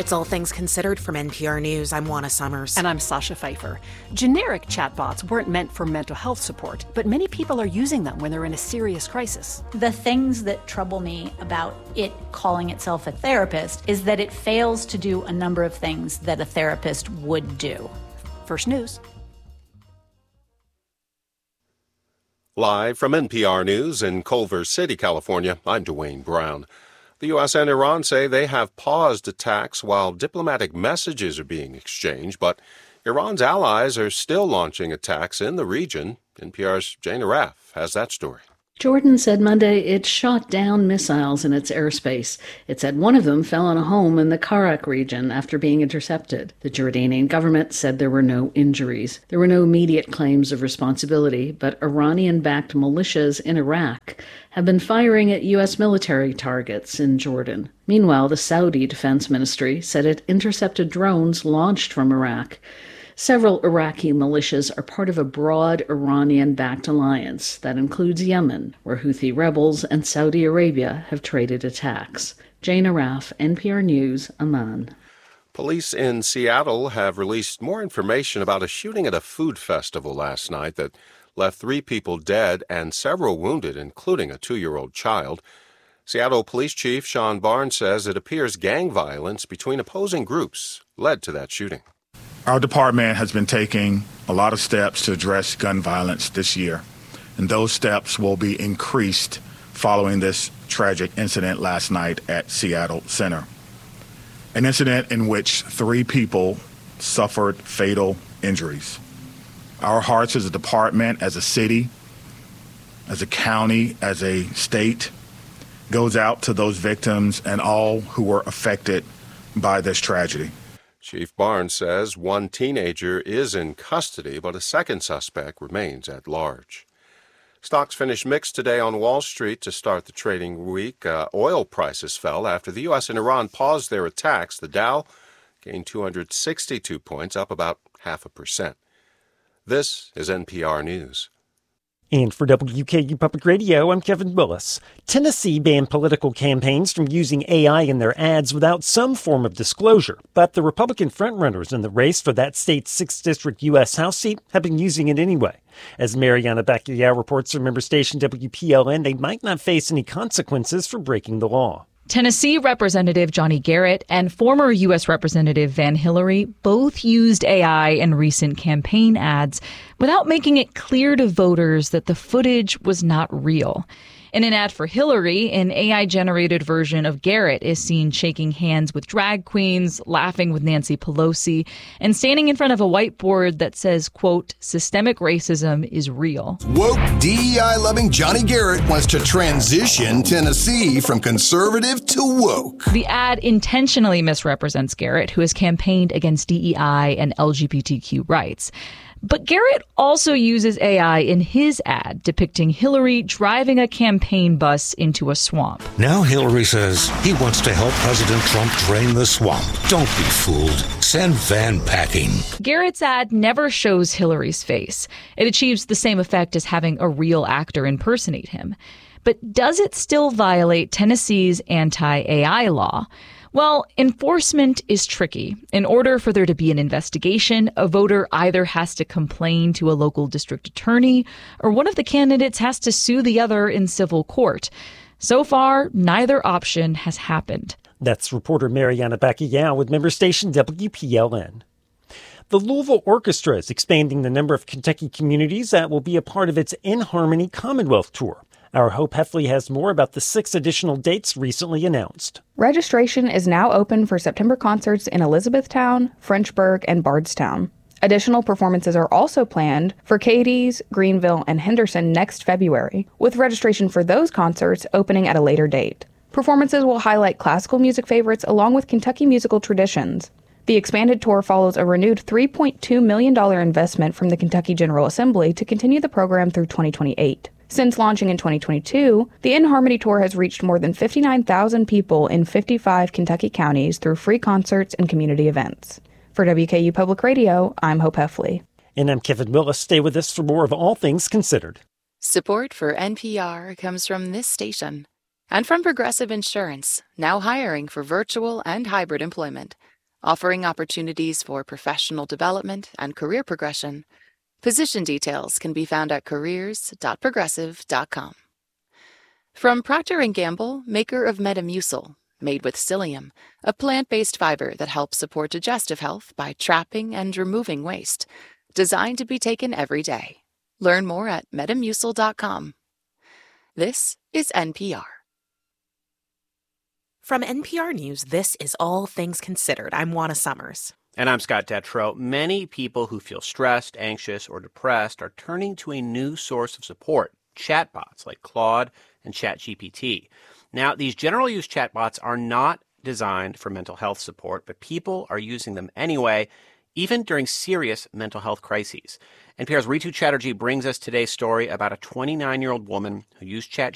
It's All Things Considered from NPR News. I'm Juana Summers. And I'm Sasha Pfeiffer. Generic chatbots weren't meant for mental health support, but many people are using them when they're in a serious crisis. The things that trouble me about it calling itself a therapist is that it fails to do a number of things that a therapist would do. First News. Live from NPR News in Culver City, California, I'm Dwayne Brown. The U.S. and Iran say they have paused attacks while diplomatic messages are being exchanged, but Iran's allies are still launching attacks in the region. NPR's Jane Arraf has that story. Jordan said Monday it shot down missiles in its airspace. It said one of them fell on a home in the Karak region after being intercepted. The Jordanian government said there were no injuries. There were no immediate claims of responsibility, but Iranian-backed militias in Iraq have been firing at U.S. military targets in Jordan. Meanwhile, the Saudi Defense Ministry said it intercepted drones launched from Iraq. Several Iraqi militias are part of a broad Iranian-backed alliance that includes Yemen, where Houthi rebels and Saudi Arabia have traded attacks. Jane Arraf, NPR News, Amman. Police in Seattle have released more information about a shooting at a food festival last night that left 3 people dead and several wounded, including a 2-year-old child. Seattle Police Chief Sean Barnes says it appears gang violence between opposing groups led to that shooting. Our department has been taking a lot of steps to address gun violence this year, and those steps will be increased following this tragic incident last night at Seattle Center. An incident in which 3 people suffered fatal injuries. Our hearts as a department, as a city, as a county, as a state, goes out to those victims and all who were affected by this tragedy. Chief Barnes says one teenager is in custody, but a second suspect remains at large. Stocks finished mixed today on Wall Street to start the trading week. Oil prices fell after the U.S. and Iran paused their attacks. The Dow gained 262 points, up about 0.5%. This is NPR News. And for WKU Public Radio, I'm Kevin Willis. Tennessee banned political campaigns from using AI in their ads without some form of disclosure. But the Republican frontrunners in the race for that state's 6th District U.S. House seat have been using it anyway. As Mariana Bacchiau reports from member station WPLN, they might not face any consequences for breaking the law. Tennessee Representative Johnny Garrett and former U.S. Representative Van Hillary both used AI in recent campaign ads without making it clear to voters that the footage was not real. In an ad for Hillary, an AI-generated version of Garrett is seen shaking hands with drag queens, laughing with Nancy Pelosi, and standing in front of a whiteboard that says, quote, "Systemic racism is real." Woke, DEI-loving Johnny Garrett wants to transition Tennessee from conservative to woke. The ad intentionally misrepresents Garrett, who has campaigned against DEI and LGBTQ rights. But Garrett also uses AI in his ad depicting Hillary driving a campaign bus into a swamp. Now Hillary says he wants to help President Trump drain the swamp. Don't be fooled. Send Van packing. Garrett's ad never shows Hillary's face. It achieves the same effect as having a real actor impersonate him. But does it still violate Tennessee's anti-AI law? Well, enforcement is tricky. In order for there to be an investigation, a voter either has to complain to a local district attorney or one of the candidates has to sue the other in civil court. So far, neither option has happened. That's reporter Mariana Bacchiau with member station WPLN. The Louisville Orchestra is expanding the number of Kentucky communities that will be a part of its In Harmony Commonwealth Tour. Our Hope Heffley has more about the 6 additional dates recently announced. Registration is now open for September concerts in Elizabethtown, Frenchburg, and Bardstown. Additional performances are also planned for Cadiz, Greenville, and Henderson next February, with registration for those concerts opening at a later date. Performances will highlight classical music favorites along with Kentucky musical traditions. The expanded tour follows a renewed $3.2 million investment from the Kentucky General Assembly to continue the program through 2028. Since launching in 2022, the In Harmony Tour has reached more than 59,000 people in 55 Kentucky counties through free concerts and community events. For WKU Public Radio, I'm Hope Heffley. And I'm Kevin Willis. Stay with us for more of All Things Considered. Support for NPR comes from this station and from Progressive Insurance, now hiring for virtual and hybrid employment. offering opportunities for professional development and career progression. Position details can be found at careers.progressive.com. From Procter & Gamble, maker of Metamucil, made with psyllium, a plant-based fiber that helps support digestive health by trapping and removing waste, designed to be taken every day. Learn more at metamucil.com. This is NPR. From NPR News, this is All Things Considered. I'm Juana Summers. And I'm Scott Detrow. Many people who feel stressed, anxious, or depressed are turning to a new source of support, chatbots like Claude and ChatGPT. Now, these general-use chatbots are not designed for mental health support, but people are using them anyway, even during serious mental health crises. NPR's Ritu Chatterjee brings us today's story about a 29-year-old woman who used ChatGPT